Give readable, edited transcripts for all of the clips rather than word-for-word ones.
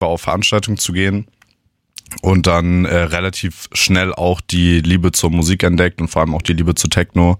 war, auf Veranstaltungen zu gehen. Und dann relativ schnell auch die Liebe zur Musik entdeckt und vor allem auch die Liebe zu Techno.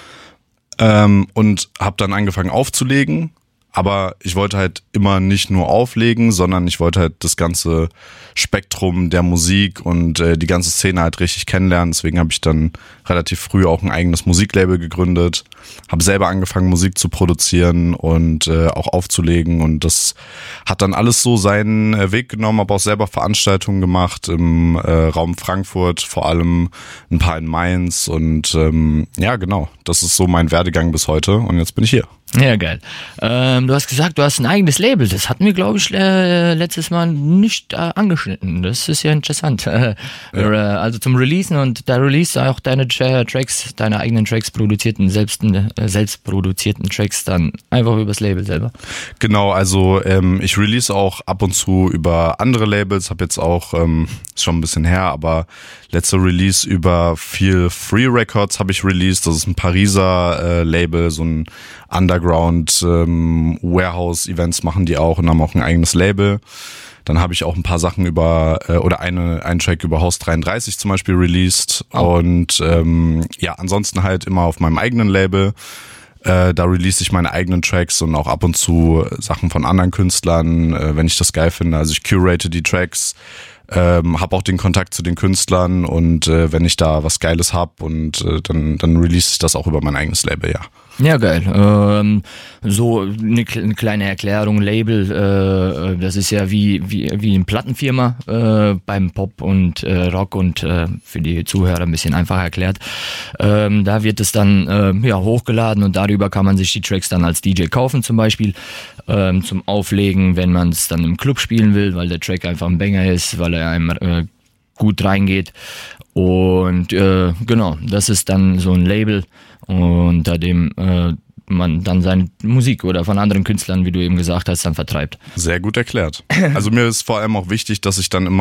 Und habe dann angefangen aufzulegen. Aber ich wollte halt immer nicht nur auflegen, sondern ich wollte halt das ganze Spektrum der Musik und die ganze Szene halt richtig kennenlernen. Deswegen habe ich dann relativ früh auch ein eigenes Musiklabel gegründet, habe selber angefangen, Musik zu produzieren und auch aufzulegen. Und das hat dann alles so seinen Weg genommen, habe auch selber Veranstaltungen gemacht im Raum Frankfurt, vor allem ein paar in Mainz. Und ja, genau, das ist so mein Werdegang bis heute und jetzt bin ich hier. Ja, geil. Du hast gesagt, du hast ein eigenes Label. Das hatten wir, glaube ich, letztes Mal nicht angeschnitten. Das ist ja interessant. Also zum Releasen und da release auch deine Tracks, deine eigenen Tracks produzierten, selbst produzierten Tracks dann einfach übers Label selber. Genau, also ich release auch ab und zu über andere Labels, habe jetzt auch, ist schon ein bisschen her, aber letzte Release über Feel Free Records habe ich released. Das ist ein Pariser Label, so ein Underground Warehouse-Events machen die auch und haben auch ein eigenes Label. Dann habe ich auch ein paar Sachen über, oder einen Track über Haus 33 zum Beispiel released. Oh. Und ja, ansonsten halt immer auf meinem eigenen Label. Da release ich meine eigenen Tracks und auch ab und zu Sachen von anderen Künstlern, wenn ich das geil finde. Also ich curate die Tracks, habe auch den Kontakt zu den Künstlern und wenn ich da was Geiles hab und dann release ich das auch über mein eigenes Label, ja. Ja, geil. So eine kleine Erklärung, Label, das ist ja wie eine Plattenfirma beim Pop und Rock und für die Zuhörer ein bisschen einfacher erklärt. Da wird es dann ja hochgeladen und darüber kann man sich die Tracks dann als DJ kaufen zum Beispiel zum Auflegen, wenn man es dann im Club spielen will, weil der Track einfach ein Banger ist, weil er einem gut reingeht. Und genau, das ist dann so ein Label, unter dem man dann seine Musik oder von anderen Künstlern, wie du eben gesagt hast, dann vertreibt. Sehr gut erklärt. Also mir ist vor allem auch wichtig, dass es dann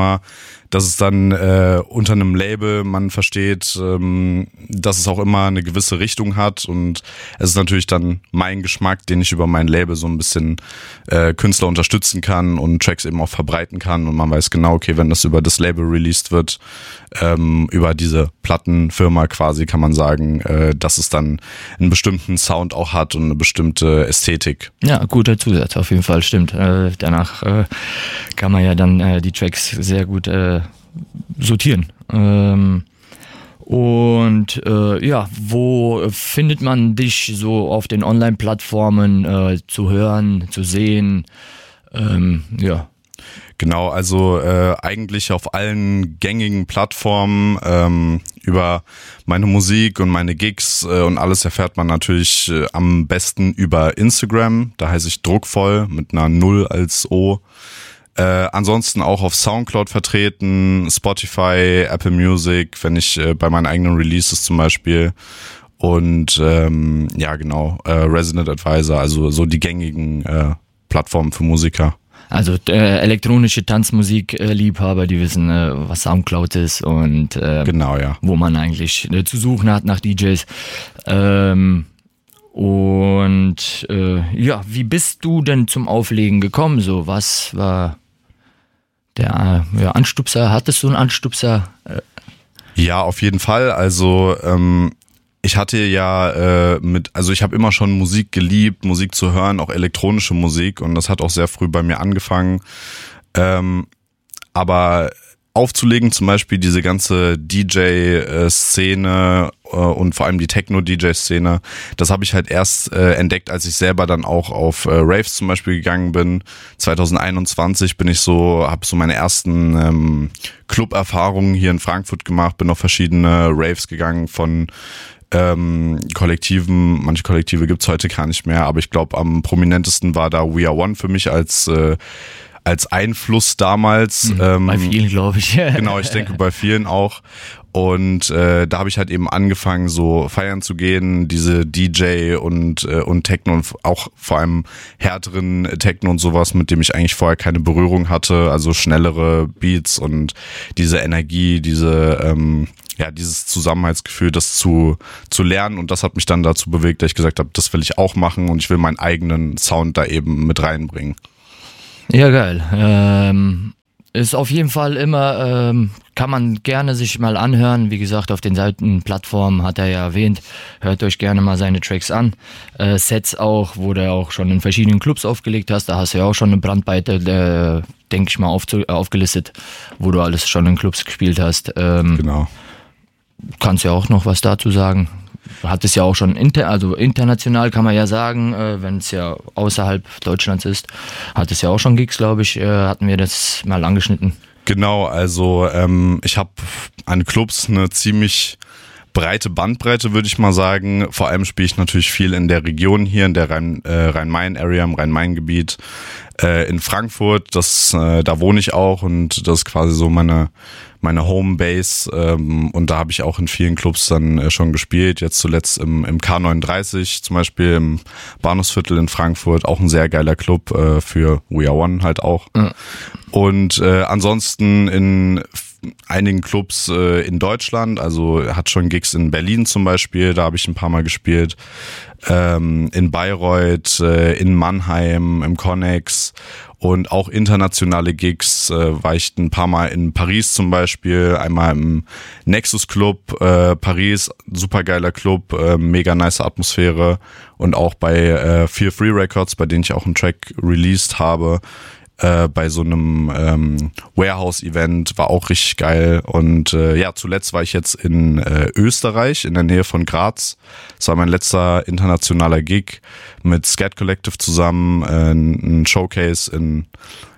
unter einem Label man versteht, dass es auch immer eine gewisse Richtung hat und es ist natürlich dann mein Geschmack, den ich über mein Label so ein bisschen Künstler unterstützen kann und Tracks eben auch verbreiten kann und man weiß genau, okay, wenn das über das Label released wird, über diese Plattenfirma quasi kann man sagen, dass es dann einen bestimmten Sound auch hat und eine bestimmte Ästhetik. Ja, guter Zusatz, auf jeden Fall, stimmt. Danach kann man ja dann die Tracks sehr gut sortieren. Und ja, wo findet man dich so auf den Online-Plattformen zu hören, zu sehen? Ja. Genau, also eigentlich auf allen gängigen Plattformen über meine Musik und meine Gigs und alles erfährt man natürlich am besten über Instagram. Da heiße ich Druckvoll mit einer 0 als O. Ansonsten auch auf Soundcloud vertreten, Spotify, Apple Music, wenn ich bei meinen eigenen Releases zum Beispiel und ja genau, Resident Advisor, also so die gängigen Plattformen für Musiker. Also elektronische Tanzmusik-Liebhaber, die wissen, was Soundcloud ist und genau, ja. Wo man eigentlich zu suchen hat nach DJs. Und ja, wie bist du denn zum Auflegen gekommen? So, was war der Anstupser? Hattest du einen Anstupser? Ja, auf jeden Fall. Also ich hatte ja ich habe immer schon Musik geliebt, Musik zu hören, auch elektronische Musik und das hat auch sehr früh bei mir angefangen. Aber aufzulegen, zum Beispiel diese ganze DJ-Szene und vor allem die Techno-DJ-Szene, das habe ich halt erst entdeckt, als ich selber dann auch auf Raves zum Beispiel gegangen bin. 2021 habe so meine ersten Club-Erfahrungen hier in Frankfurt gemacht, bin auf verschiedene Raves gegangen von Kollektiven, manche Kollektive gibt's heute gar nicht mehr, aber ich glaube am prominentesten war da We Are One für mich als Einfluss damals. Bei vielen, glaube ich. Genau, ich denke bei vielen auch. Und da habe ich halt eben angefangen, so feiern zu gehen, diese DJ und Techno und auch vor allem härteren Techno und sowas, mit dem ich eigentlich vorher keine Berührung hatte, also schnellere Beats und diese Energie, dieses Zusammenhaltsgefühl, das zu lernen und das hat mich dann dazu bewegt, dass ich gesagt habe, das will ich auch machen und ich will meinen eigenen Sound da eben mit reinbringen. Ja, geil. Ist auf jeden Fall immer, kann man gerne sich mal anhören. Wie gesagt, auf den Seitenplattformen hat er ja erwähnt. Hört euch gerne mal seine Tracks an. Sets auch, wo du auch schon in verschiedenen Clubs aufgelegt hast. Da hast du ja auch schon eine Brandweite, denke ich mal, aufgelistet, wo du alles schon in Clubs gespielt hast. Genau. Kannst ja auch noch was dazu sagen. Hat es ja auch schon international, kann man ja sagen, wenn es ja außerhalb Deutschlands ist, hat es ja auch schon Gigs, glaube ich, hatten wir das mal angeschnitten. Genau, also ich habe an Clubs eine ziemlich breite Bandbreite, würde ich mal sagen. Vor allem spiele ich natürlich viel in der Region hier, in der Rhein-Main-Area, im Rhein-Main-Gebiet. In Frankfurt, da wohne ich auch und das ist quasi so meine Homebase, und da habe ich auch in vielen Clubs dann schon gespielt, jetzt zuletzt im K39 zum Beispiel, im Bahnhofsviertel in Frankfurt, auch ein sehr geiler Club für We Are One halt auch. Mhm. Und ansonsten in einigen Clubs in Deutschland, also hat schon Gigs in Berlin zum Beispiel, da habe ich ein paar Mal gespielt, in Bayreuth, in Mannheim, im Connex und auch internationale Gigs, war ich ein paar Mal in Paris zum Beispiel, einmal im Nexus Club Paris, supergeiler Club, mega nice Atmosphäre und auch bei Fear Free Records, bei denen ich auch einen Track released habe, bei so einem Warehouse-Event, war auch richtig geil. Und ja, zuletzt war ich jetzt in Österreich, in der Nähe von Graz. Das war mein letzter internationaler Gig mit Scat Collective zusammen, ein Showcase in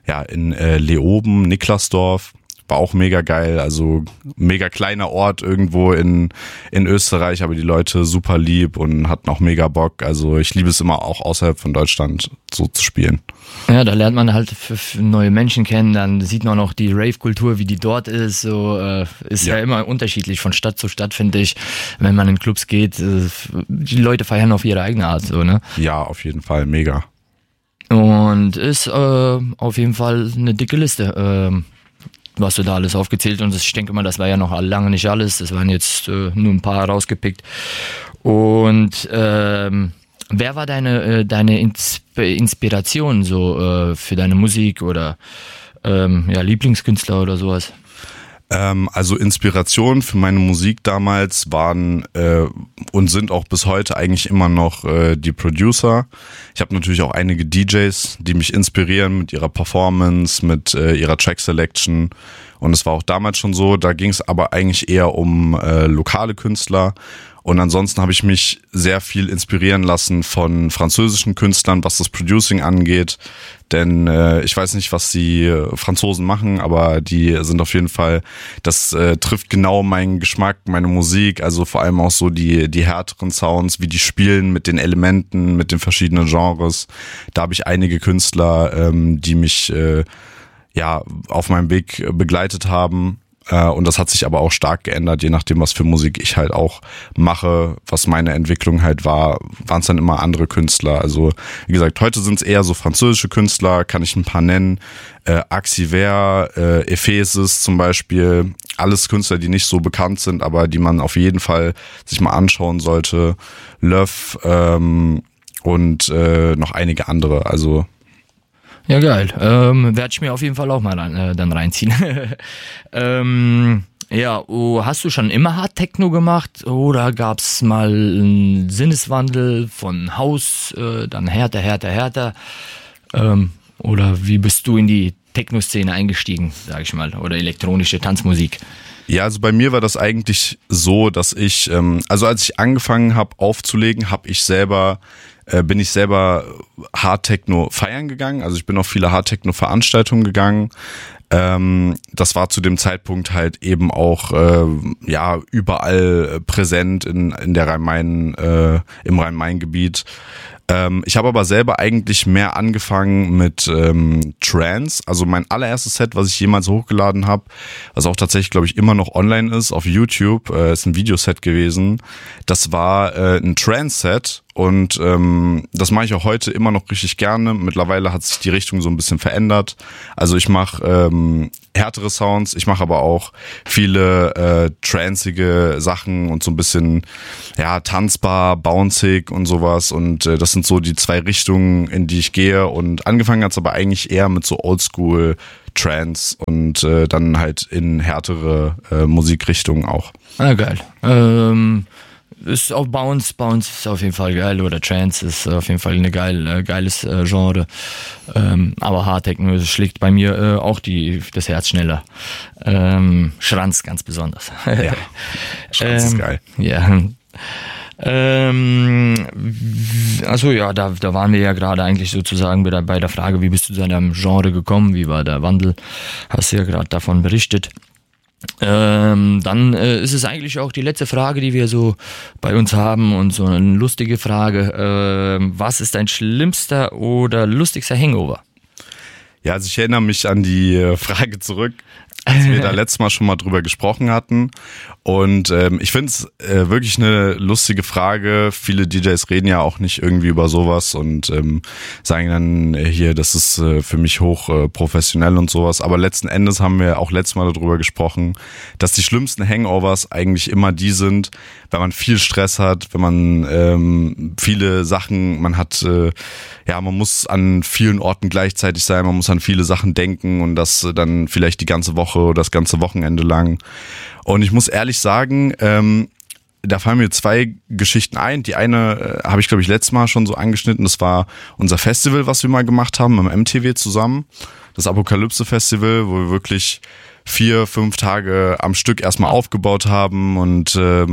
Leoben, Niklasdorf. War auch mega geil, also mega kleiner Ort irgendwo in Österreich, aber die Leute super lieb und hatten auch mega Bock. Also ich liebe es immer auch außerhalb von Deutschland so zu spielen. Ja, da lernt man halt für neue Menschen kennen, dann sieht man auch die Rave-Kultur, wie die dort ist. So ist ja immer unterschiedlich von Stadt zu Stadt, finde ich. Wenn man in Clubs geht, die Leute feiern auf ihre eigene Art, so, ne? Ja, auf jeden Fall, mega. Und ist auf jeden Fall eine dicke Liste. Was du da alles aufgezählt, und ich denke mal, das war ja noch lange nicht alles, das waren jetzt nur ein paar rausgepickt. Und wer war deine Inspiration so für deine Musik oder Lieblingskünstler oder sowas? Also Inspiration für meine Musik damals waren und sind auch bis heute eigentlich immer noch die Producer. Ich habe natürlich auch einige DJs, die mich inspirieren mit ihrer Performance, mit ihrer Track Selection. Und es war auch damals schon so, da ging es aber eigentlich eher um lokale Künstler. Und ansonsten habe ich mich sehr viel inspirieren lassen von französischen Künstlern, was das Producing angeht. Denn ich weiß nicht, was die Franzosen machen, aber die sind auf jeden Fall, das trifft genau meinen Geschmack, meine Musik. Also vor allem auch so die härteren Sounds, wie die spielen mit den Elementen, mit den verschiedenen Genres. Da habe ich einige Künstler, die mich auf meinem Weg begleitet haben. Und das hat sich aber auch stark geändert, je nachdem, was für Musik ich halt auch mache, was meine Entwicklung halt war, waren es dann immer andere Künstler. Also wie gesagt, heute sind es eher so französische Künstler, kann ich ein paar nennen. Axiver, Ephesus zum Beispiel, alles Künstler, die nicht so bekannt sind, aber die man auf jeden Fall sich mal anschauen sollte. Löff und noch einige andere, also ja, geil. Werde ich mir auf jeden Fall auch mal dann reinziehen. Hast du schon immer Hard Techno gemacht oder gab's mal einen Sinneswandel von Haus, dann härter? Oder wie bist du in die Techno-Szene eingestiegen, sag ich mal, oder elektronische Tanzmusik? Ja, also bei mir war das eigentlich so, dass ich, als ich angefangen habe aufzulegen, bin ich selber Hard-Techno feiern gegangen. Also ich bin auf viele Hard-Techno-Veranstaltungen gegangen. Das war zu dem Zeitpunkt halt eben auch überall präsent in der im Rhein-Main-Gebiet. Ich habe aber selber eigentlich mehr angefangen mit Trance. Also mein allererstes Set, was ich jemals hochgeladen habe, was auch tatsächlich, glaube ich, immer noch online ist auf YouTube, ist ein Videoset gewesen. Das war ein Trance-Set und das mache ich auch heute immer noch richtig gerne. Mittlerweile hat sich die Richtung so ein bisschen verändert. Also ich mache härtere Sounds, ich mache aber auch viele trancige Sachen und so ein bisschen tanzbar, bouncig und sowas, und das sind so die zwei Richtungen, in die ich gehe, und angefangen hat's aber eigentlich eher mit so Oldschool Trance und dann halt in härtere Musikrichtungen auch. Ah, geil. Ist auch Bounce ist auf jeden Fall geil, oder Trance ist auf jeden Fall eine geiles Genre. Aber Hardtechno schlägt bei mir auch das Herz schneller. Schranz ganz besonders. Ja, Schranz ist geil. Ja. Also ja, da waren wir ja gerade eigentlich sozusagen bei der Frage, wie bist du zu deinem Genre gekommen, wie war der Wandel? Hast du ja gerade davon berichtet. Dann ist es eigentlich auch die letzte Frage, die wir so bei uns haben, und so eine lustige Frage. Was ist dein schlimmster oder lustigster Hangover? Ja, also ich erinnere mich an die Frage zurück, als wir da letztes Mal schon mal drüber gesprochen hatten. Und ich finde es wirklich eine lustige Frage. Viele DJs reden ja auch nicht irgendwie über sowas und sagen dann hier, das ist für mich hoch professionell und sowas. Aber letzten Endes haben wir auch letztes Mal darüber gesprochen, dass die schlimmsten Hangovers eigentlich immer die sind, wenn man viel Stress hat, wenn man viele Sachen, man hat, man muss an vielen Orten gleichzeitig sein, man muss an viele Sachen denken, und das dann vielleicht die ganze Woche oder das ganze Wochenende lang. Und ich muss ehrlich sagen, da fallen mir zwei Geschichten ein. Die eine habe ich, glaube ich, letztes Mal schon so angeschnitten. Das war unser Festival, was wir mal gemacht haben im MTW zusammen. Das Apokalypse-Festival, wo wir wirklich 4-5 Tage am Stück erstmal aufgebaut haben und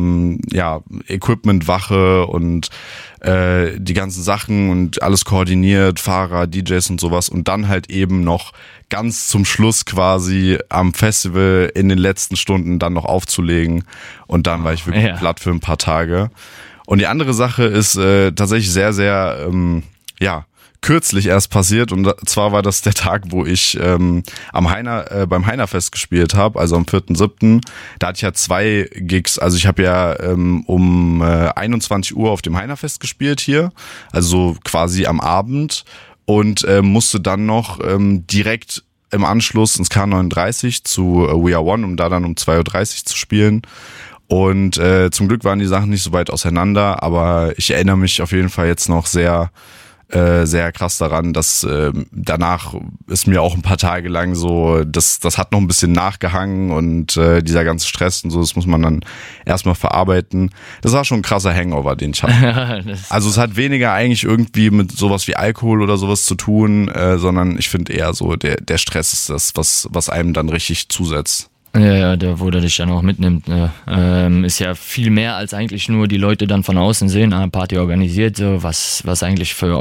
Equipmentwache und die ganzen Sachen und alles koordiniert, Fahrer, DJs und sowas, und dann halt eben noch ganz zum Schluss quasi am Festival in den letzten Stunden dann noch aufzulegen, und dann war ich wirklich platt für ein paar Tage. Und die andere Sache ist tatsächlich sehr, sehr kürzlich erst passiert, und zwar war das der Tag, wo ich beim Heinerfest gespielt habe, also am 4.7. Da hatte ich ja 2 Gigs, also ich habe ja um 21 Uhr auf dem Heinerfest gespielt hier, also quasi am Abend, und musste dann noch direkt im Anschluss ins K39 zu We Are One, um da dann um 2.30 Uhr zu spielen. Und zum Glück waren die Sachen nicht so weit auseinander, aber ich erinnere mich auf jeden Fall jetzt noch sehr krass daran, dass danach ist mir auch ein paar Tage lang so, das hat noch ein bisschen nachgehangen, und dieser ganze Stress und so, das muss man dann erstmal verarbeiten. Das war schon ein krasser Hangover, den ich hatte. Also es hat weniger eigentlich irgendwie mit sowas wie Alkohol oder sowas zu tun, sondern ich finde eher so, der Stress ist das, was einem dann richtig zusetzt. Ja, wo der dich dann auch mitnimmt, ne? Ist ja viel mehr als eigentlich nur die Leute dann von außen sehen, Party organisiert, so was eigentlich für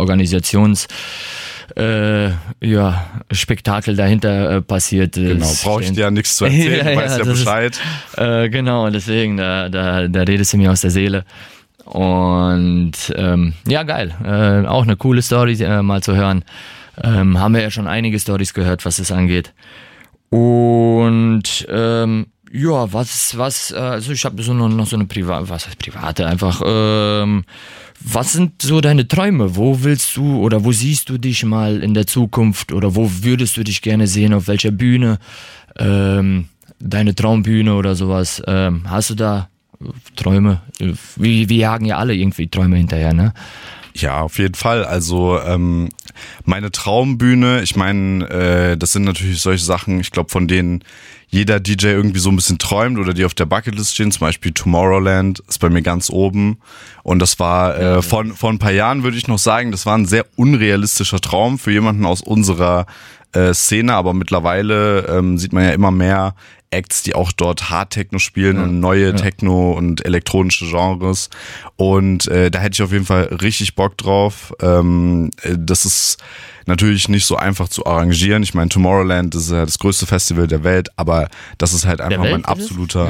Spektakel dahinter passiert. Genau, brauche ich dir ja nichts zu erzählen, du weißt ja Bescheid. Genau, deswegen, da redest du mir aus der Seele. Und geil, auch eine coole Story mal zu hören. Haben wir ja schon einige Storys gehört, was es angeht. Und also ich habe noch so eine private einfach. Was sind so deine Träume? Wo willst du oder wo siehst du dich mal in der Zukunft, oder wo würdest du dich gerne sehen, auf welcher Bühne? Deine Traumbühne oder sowas. Hast du da Träume? Wir jagen ja alle irgendwie Träume hinterher, ne? Ja, auf jeden Fall. Also meine Traumbühne, ich meine, das sind natürlich solche Sachen, ich glaube, von denen jeder DJ irgendwie so ein bisschen träumt oder die auf der Bucketlist stehen. Zum Beispiel Tomorrowland ist bei mir ganz oben. Und das war vor ein paar Jahren, würde ich noch sagen, das war ein sehr unrealistischer Traum für jemanden aus unserer Szene. Aber mittlerweile sieht man ja immer mehr Acts, die auch dort Hard-Techno spielen und neue Techno und elektronische Genres. Und da hätte ich auf jeden Fall richtig Bock drauf. Das ist natürlich nicht so einfach zu arrangieren. Ich meine, Tomorrowland ist ja das größte Festival der Welt, aber das ist halt einfach mein absoluter...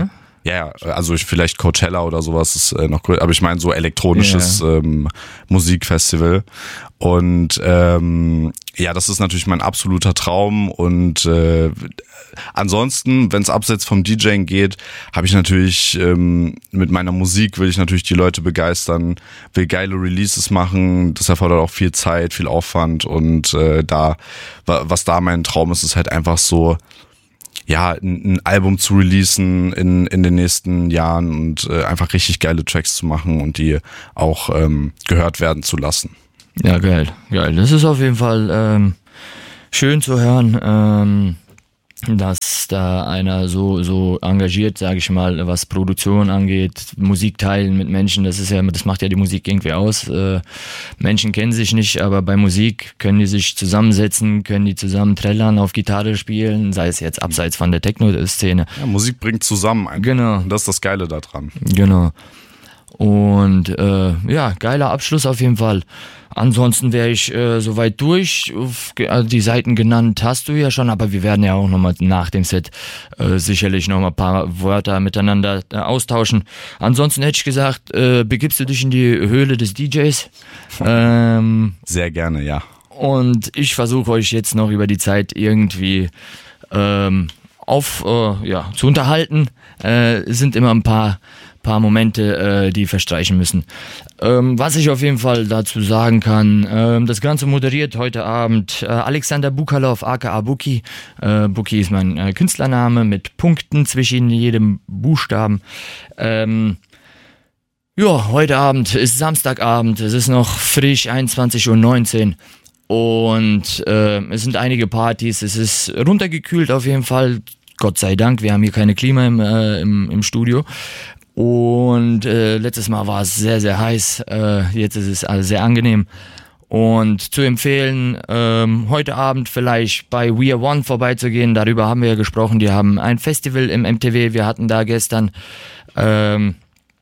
Ja, also vielleicht Coachella oder sowas ist noch größer, aber ich meine so elektronisches Musikfestival. Und ja, das ist natürlich mein absoluter Traum. Und ansonsten, wenn es abseits vom DJing geht, habe ich natürlich mit meiner Musik will ich natürlich die Leute begeistern, will geile Releases machen. Das erfordert auch viel Zeit, viel Aufwand. Und was da mein Traum ist, ist halt einfach so, ja, ein Album zu releasen in den nächsten Jahren und einfach richtig geile Tracks zu machen und die auch gehört werden zu lassen. Ja, geil. Das ist auf jeden Fall schön zu hören, dass da einer so engagiert, sage ich mal, was Produktion angeht, Musik teilen mit Menschen, das macht ja die Musik irgendwie aus. Menschen kennen sich nicht, aber bei Musik können die sich zusammensetzen, können die zusammen trällern, auf Gitarre spielen, sei es jetzt abseits von der Techno-Szene. Ja, Musik bringt zusammen einfach. Genau. Und das ist das Geile daran. Genau. Und ja, geiler Abschluss auf jeden Fall. Ansonsten wäre ich soweit durch. Die Seiten genannt hast du ja schon, aber wir werden ja auch nochmal nach dem Set sicherlich nochmal ein paar Wörter miteinander austauschen. Ansonsten hätte ich gesagt, begibst du dich in die Höhle des DJs? Sehr gerne, ja. Und ich versuche euch jetzt noch über die Zeit irgendwie zu unterhalten. Es sind immer ein paar Momente, die verstreichen müssen. Was ich auf jeden Fall dazu sagen kann, das Ganze moderiert heute Abend Alexander Bukalov, aka Buki. Buki ist mein Künstlername mit Punkten zwischen jedem Buchstaben. Heute Abend ist Samstagabend, es ist noch frisch, 21:19 Uhr. Und es sind einige Partys, es ist runtergekühlt auf jeden Fall, Gott sei Dank, wir haben hier keine Klima im Studio. Und letztes Mal war es sehr, sehr heiß, jetzt ist es also sehr angenehm. Und zu empfehlen, heute Abend vielleicht bei We Are One vorbeizugehen, darüber haben wir ja gesprochen, die haben ein Festival im MTW, wir hatten da gestern wir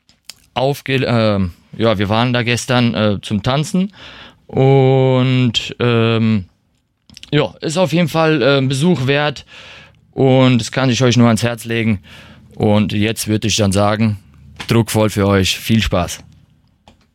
waren da gestern zum Tanzen und ist auf jeden Fall ein Besuch wert und das kann ich euch nur ans Herz legen. Und jetzt würde ich dann sagen, druckvoll für euch, viel Spaß.